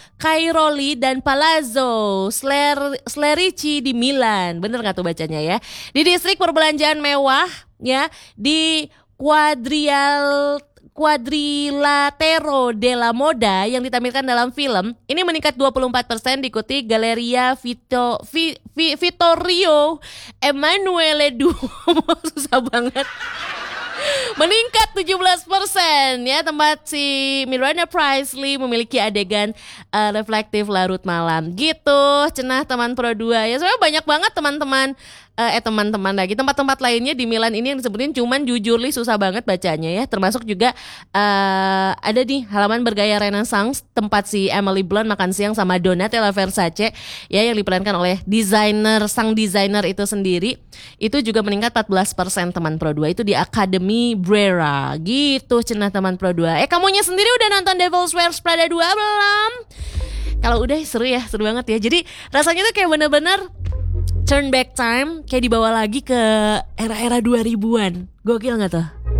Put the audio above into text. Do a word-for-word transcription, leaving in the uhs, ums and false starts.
Cairoli dan Palazzo Sler- Sclerici di Milan. Bener gak tuh bacanya ya? Di distrik perbelanjaan mewah ya, di Quadrial Quadrilatero della Moda yang ditampilkan dalam film ini meningkat dua puluh empat persen, diikuti Galleria Vito, Vi, Vi, Vittorio Emanuele Duomo. Susah banget. Meningkat tujuh belas persen ya, tempat si Miranda Priestly memiliki adegan uh, reflektif larut malam gitu. Cenah teman Pro dua ya, sebenarnya banyak banget teman-teman uh, eh teman-teman lagi tempat-tempat lainnya di Milan ini yang disebutin, cuman jujur li susah banget bacanya ya. Termasuk juga uh, ada nih halaman bergaya Renaissance, tempat si Emily Blunt makan siang sama Donatella Versace ya, yang diperankan oleh desainer sang desainer itu sendiri. Itu juga meningkat empat belas persen teman Pro dua, itu di Academy Brera gitu cenah teman Pro dua. Eh kamunya sendiri udah nonton Devil's Wears Prada dua belum? Kalau udah seru ya, seru banget ya. Jadi rasanya tuh kayak bener-bener turn back time, kayak dibawa lagi ke era-era dua ribuan. Gokil gak tuh?